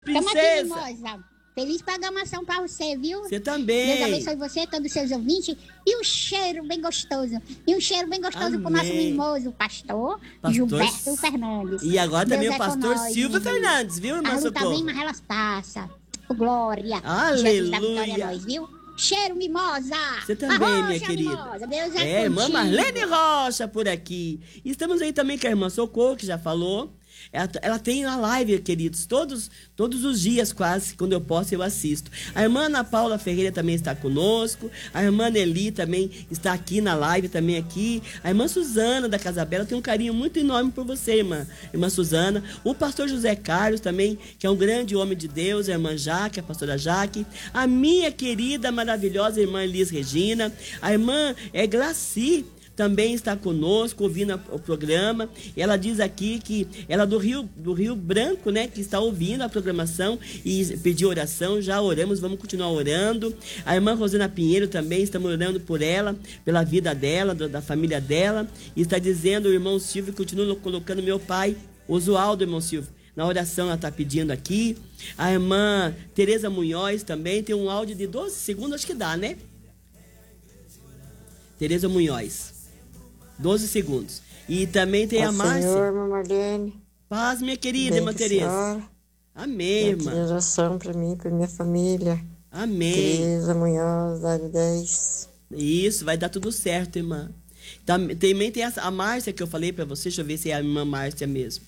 Tamo aqui, Princesa. mimosa. Feliz programação pra você, viu? Você também. Deus abençoe você, todos os seus ouvintes. E um cheiro bem gostoso. E um cheiro bem gostoso pro nosso Amém. mimoso, pastor Pastor Gilberto Fernandes. E agora também Deus o é com pastor nós, Silvio menino. Fernandes, viu, irmã A luta vem, Socorro? mas elas passam. Ô, glória. Aleluia. Jesus da vitória a nós, viu? Cheiro, mimosa. Você também, Arrocha, minha querida. Mimosa. Deus é Irmã contigo. Marlene Rocha por aqui. E estamos aí também com a irmã Socorro, que já falou. Ela tem a live, queridos, todos os dias quase, quando eu posso eu assisto. A irmã Ana Paula Ferreira também está conosco. A irmã Nelly também está aqui na live, também aqui. A irmã Suzana da Casa Bela tem um carinho muito enorme por você, irmã Suzana. O pastor José Carlos também, que é um grande homem de Deus. A irmã Jaque, a pastora Jaque. A minha querida, maravilhosa irmã Elis Regina. A irmã Glaci também está conosco, ouvindo o programa. Ela diz aqui que ela é do Rio Branco, né, que está ouvindo a programação e pediu oração. Já oramos, vamos continuar orando. A irmã Rosana Pinheiro também, estamos orando por ela, pela vida dela, da família dela. E está dizendo, o irmão Silvio, continua colocando meu pai, Oswaldo, irmão Silvio, na oração. Ela está pedindo aqui. A irmã Tereza Munhoz também tem um áudio de 12 segundos, acho que dá, né? Tereza Munhoz. 12 segundos. E também tem a Márcia. Senhor, irmã Marlene. Paz, minha querida, Bem irmã que Tereza. senhora. Amém, irmã. Pede oração para mim, para minha família. Amém. Tereza Munhoz, área 10. Isso, vai dar tudo certo, irmã. Também tem a Márcia que eu falei para você. Deixa eu ver se é a irmã Márcia mesmo.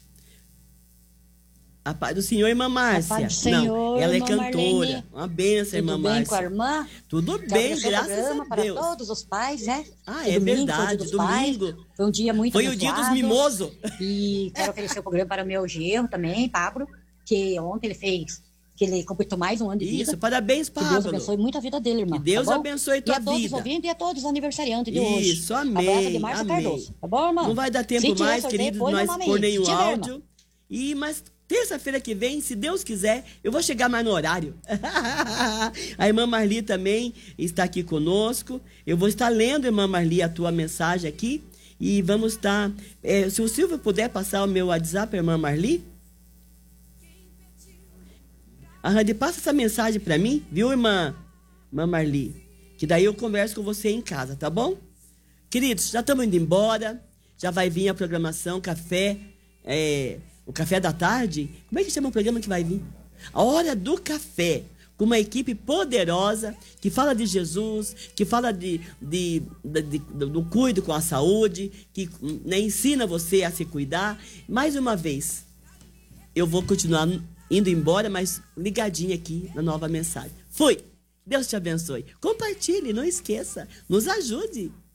A paz do Senhor, irmã Márcia. A paz do Senhor, não, ela é irmã cantora. Marlene. Uma benção, irmã Tudo bem Márcia. com a irmã? Tudo Já bem, começou o graças programa a para Deus. todos os pais, né? Ah, Que é domingo, verdade, foi o dia dos pais. domingo. Foi um dia muito Foi o dia dos abençoado. mimosos. E quero oferecer o programa para o meu genro também, Pablo, que ontem ele completou mais um ano de vida. Isso, parabéns, Que Deus Pablo. abençoe muito a vida dele, irmã. Que Deus tá bom? abençoe tua E a todos vida. os ouvintes e a todos os aniversariantes de hoje. Isso, amém. Abraço de Márcia amém. Cardoso. Tá bom, irmã? Não vai dar tempo Se tiver mais, sorteio, querido, põe nós meu nome por aí. nenhum Se tiver, áudio. Mas terça-feira que vem, se Deus quiser, eu vou chegar mais no horário. A irmã Marli também está aqui conosco. Eu vou estar lendo, irmã Marli, a tua mensagem aqui. E vamos estar... se o Silvio puder passar o meu WhatsApp, irmã Marli. A Randy, passa essa mensagem para mim, viu, irmã Marli? Que daí eu converso com você em casa, tá bom? Queridos, já estamos indo embora. Já vai vir a programação, café... o café da tarde, como é que chama o programa que vai vir? A Hora do Café, com uma equipe poderosa, que fala de Jesus, que fala do cuido com a saúde, que, né, ensina você a se cuidar. Mais uma vez, eu vou continuar indo embora, mas ligadinho aqui na nova mensagem. Fui! Deus te abençoe. Compartilhe, não esqueça. Nos ajude.